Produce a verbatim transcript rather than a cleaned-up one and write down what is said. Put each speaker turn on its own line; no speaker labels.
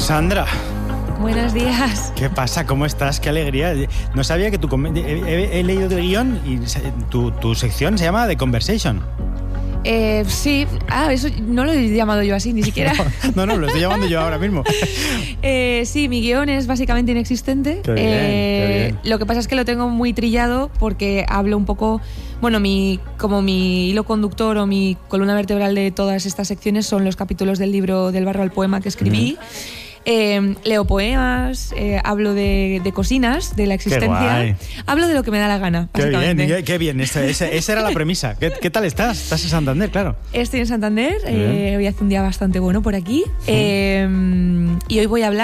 Sandra.
Buenos días.
¿Qué pasa? ¿Cómo estás? Qué alegría. No sabía que tu... He, he, he leído el guión y tu, tu sección se llama The Conversation.
Eh, sí. Ah, eso no lo he llamado yo así, ni siquiera.
No, no, no, lo estoy llamando yo ahora mismo.
eh, sí, mi guión es básicamente inexistente.
Qué bien,
eh,
qué bien.
Lo que pasa es que lo tengo muy trillado porque hablo un poco... Bueno, mi, como mi hilo conductor o mi columna vertebral de todas estas secciones son los capítulos del libro Del barro al poema que escribí. Mm. Eh, leo poemas, eh, hablo de, de cocinas, de la existencia. Hablo de lo que me da la gana,
Qué
básicamente.
bien, qué, qué bien. Esa, esa, esa era la premisa. ¿Qué, ¿Qué tal estás? ¿Estás en Santander, claro?
Estoy en Santander. Eh, hoy hace un día bastante bueno por aquí. Eh, y hoy voy a hablar